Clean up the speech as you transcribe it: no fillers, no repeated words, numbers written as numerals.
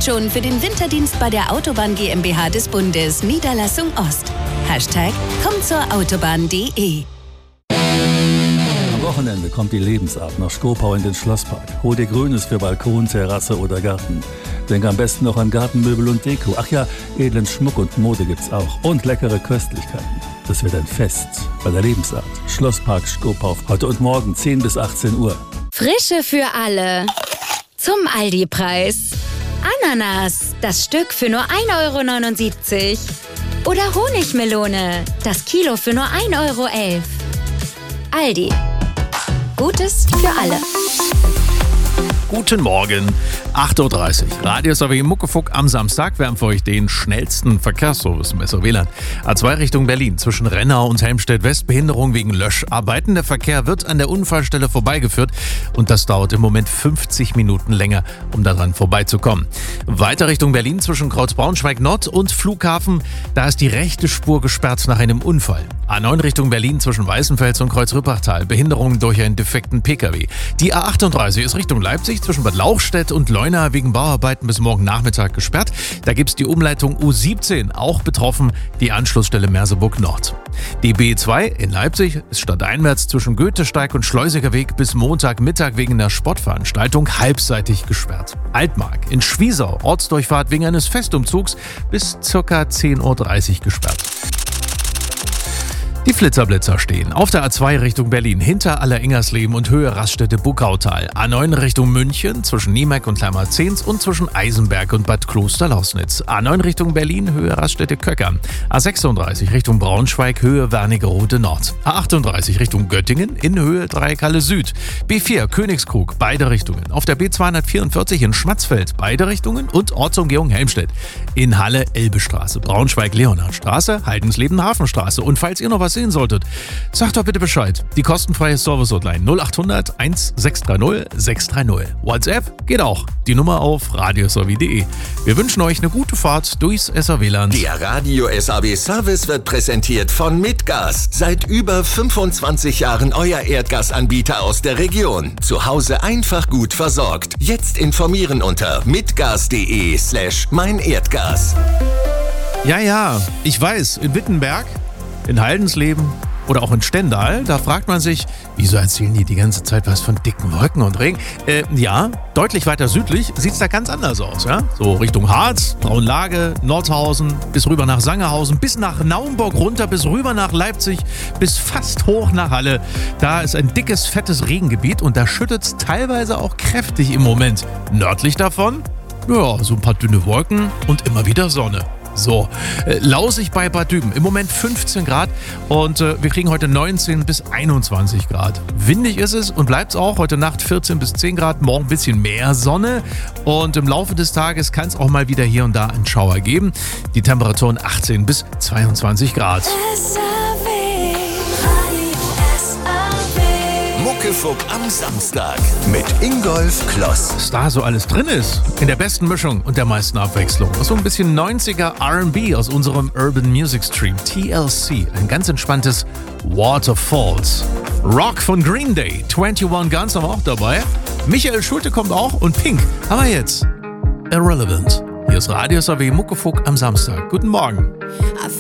schon für den Winterdienst bei der Autobahn GmbH des Bundes, Niederlassung Ost. #kommtzourautobahn.de. Am Wochenende kommt die Lebensart nach Skopau in den Schlosspark. Hol dir Grünes für Balkon, Terrasse oder Garten. Denk am besten noch an Gartenmöbel und Deko. Ach ja, edlen Schmuck und Mode gibt's auch. Und leckere Köstlichkeiten. Das wird ein Fest bei der Lebensart. Schlosspark Skopau. Heute und morgen 10 bis 18 Uhr. Frische für alle. Zum Aldi-Preis. Ananas, das Stück für nur 1,79 €. Oder Honigmelone, das Kilo für nur 1,11 €. Aldi. Gutes für alle. Guten Morgen, 8:30 Uhr. Radio SAW Muckefuck am Samstag. Wir haben für euch den schnellsten Verkehrsservice im SO-WLAN. A2 Richtung Berlin zwischen Rennau und Helmstedt-West. Behinderung wegen Löscharbeiten. Der Verkehr wird an der Unfallstelle vorbeigeführt und das dauert im Moment 50 Minuten länger, um daran vorbeizukommen. Weiter Richtung Berlin zwischen Kreuz-Braunschweig Nord und Flughafen. Da ist die rechte Spur gesperrt nach einem Unfall. A9 Richtung Berlin zwischen Weißenfels und Kreuz-Rüppachtal. Behinderung durch einen defekten Pkw. Die A38 ist Richtung Leipzig zwischen Bad Lauchstädt und Leuna wegen Bauarbeiten bis morgen Nachmittag gesperrt. Da gibt es die Umleitung U17, auch betroffen, die Anschlussstelle Merseburg Nord. Die B2 in Leipzig ist stadteinwärts zwischen Goethesteig und Schleusiger Weg bis Montagmittag wegen einer Sportveranstaltung halbseitig gesperrt. Altmark in Schwiesau, Ortsdurchfahrt wegen eines Festumzugs bis ca. 10:30 Uhr gesperrt. Die Flitzerblitzer stehen auf der A2 Richtung Berlin hinter Allerengersleben und Höhe Raststätte Buckautal. A9 Richtung München zwischen Niemeck und Kleinmarzens und zwischen Eisenberg und Bad Klosterlausnitz. A9 Richtung Berlin Höhe Raststätte Köckern. A36 Richtung Braunschweig Höhe Wernigerode Nord. A38 Richtung Göttingen in Höhe Dreieckhalle Süd. B4 Königskrug beide Richtungen. Auf der B244 in Schmatzfeld beide Richtungen und Ortsumgehung Helmstedt. In Halle Elbestraße, Braunschweig Leonhardstraße, Heidensleben Hafenstraße. Und falls ihr noch was sehen solltet, sagt doch bitte Bescheid. Die kostenfreie Service-Hotline 0800 1630 630. WhatsApp geht auch. Die Nummer auf radiosaw.de. Wir wünschen euch eine gute Fahrt durchs SAW-Land. Der Radio SAW Service wird präsentiert von Mitgas. Seit über 25 Jahren euer Erdgasanbieter aus der Region. Zu Hause einfach gut versorgt. Jetzt informieren unter mitgas.de/meinerdgas. Ja, ich weiß, in Wittenberg, in Haldensleben oder auch in Stendal, da fragt man sich, wieso erzählen die ganze Zeit was von dicken Wolken und Regen? Ja, deutlich weiter südlich sieht es da ganz anders aus. Ja? So Richtung Harz, Braunlage, Nordhausen, bis rüber nach Sangerhausen, bis nach Naumburg runter, bis rüber nach Leipzig, bis fast hoch nach Halle. Da ist ein dickes, fettes Regengebiet und da schüttet es teilweise auch kräftig im Moment. Nördlich davon, ja, so ein paar dünne Wolken und immer wieder Sonne. So, lausig bei Bad Düben. Im Moment 15 Grad und wir kriegen heute 19 bis 21 Grad. Windig ist es und bleibt es auch. Heute Nacht 14 bis 10 Grad, morgen ein bisschen mehr Sonne. Und im Laufe des Tages kann es auch mal wieder hier und da einen Schauer geben. Die Temperaturen 18 bis 22 Grad. Muckefuck am Samstag mit Ingolf Kloss. Was da so alles drin ist, in der besten Mischung und der meisten Abwechslung. So ein bisschen 90er R&B aus unserem Urban Music Stream. TLC, ein ganz entspanntes Waterfalls. Rock von Green Day, 21 Guns haben wir auch dabei. Michael Schulte kommt auch und Pink haben wir jetzt. Irrelevant. Hier ist Radio SAW Muckefuck am Samstag. Guten Morgen.